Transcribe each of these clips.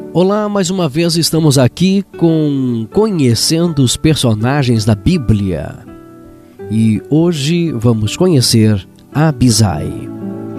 Olá, mais uma vez estamos aqui conhecendo os personagens da Bíblia. E hoje vamos conhecer Abisai.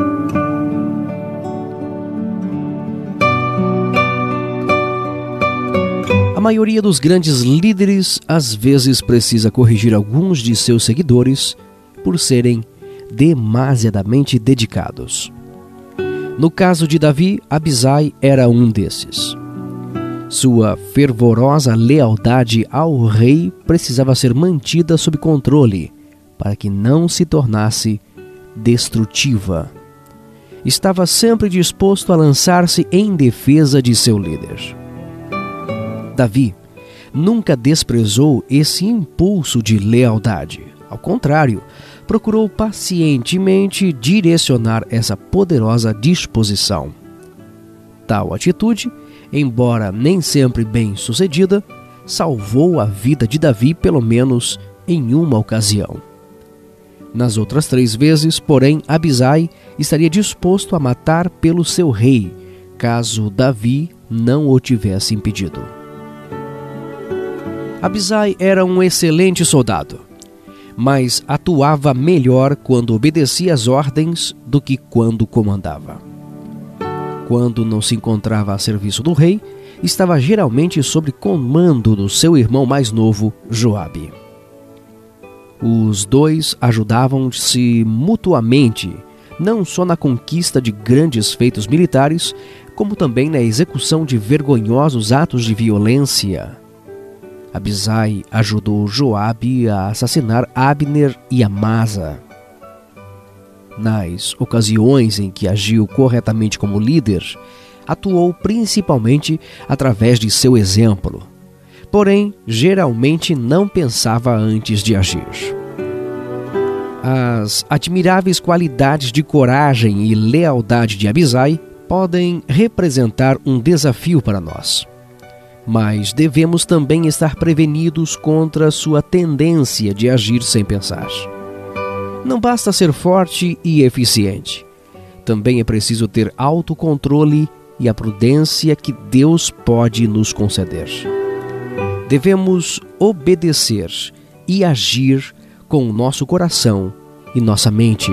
A maioria dos grandes líderes às vezes precisa corrigir alguns de seus seguidores por serem demasiadamente dedicados. No caso de Davi, Abisai era um desses. Sua fervorosa lealdade ao rei precisava ser mantida sob controle para que não se tornasse destrutiva. Estava sempre disposto a lançar-se em defesa de seu líder. Davi nunca desprezou esse impulso de lealdade. Ao contrário, procurou pacientemente direcionar essa poderosa disposição. Tal atitude, embora nem sempre bem sucedida, salvou a vida de Davi pelo menos em uma ocasião. Nas outras 3 vezes, porém, Abisai estaria disposto a matar pelo seu rei, caso Davi não o tivesse impedido. Abisai era um excelente soldado, mas atuava melhor quando obedecia às ordens do que quando comandava. Quando não se encontrava a serviço do rei, estava geralmente sob comando do seu irmão mais novo, Joabe. Os dois ajudavam-se mutuamente, não só na conquista de grandes feitos militares, como também na execução de vergonhosos atos de violência. Abisai ajudou Joabe a assassinar Abner e Amasa. Nas ocasiões em que agiu corretamente como líder, atuou principalmente através de seu exemplo. Porém, geralmente não pensava antes de agir. As admiráveis qualidades de coragem e lealdade de Abisai podem representar um desafio para nós. Mas devemos também estar prevenidos contra sua tendência de agir sem pensar. Não basta ser forte e eficiente. Também é preciso ter autocontrole e a prudência que Deus pode nos conceder. Devemos obedecer e agir com o nosso coração e nossa mente.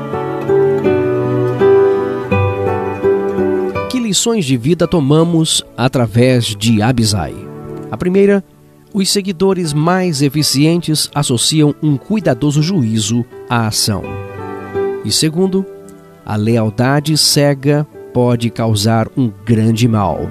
Que lições de vida tomamos através de Abisai? A primeira, os seguidores mais eficientes associam um cuidadoso juízo à ação. E segundo, a lealdade cega pode causar um grande mal.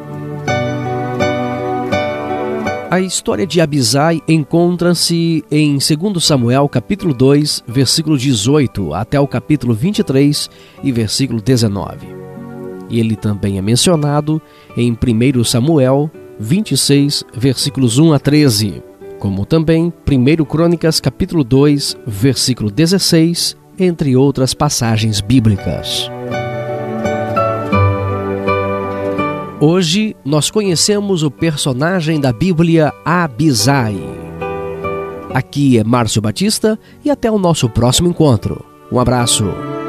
A história de Abisai encontra-se em 2 Samuel, capítulo 2, versículo 18, até o capítulo 23 e versículo 19. Ele também é mencionado em 1 Samuel 26, versículos 1 a 13, como também 1 Crônicas, capítulo 2, versículo 16, entre outras passagens bíblicas. Hoje nós conhecemos o personagem da Bíblia Abisai. Aqui é Márcio Batista e até o nosso próximo encontro. Um abraço.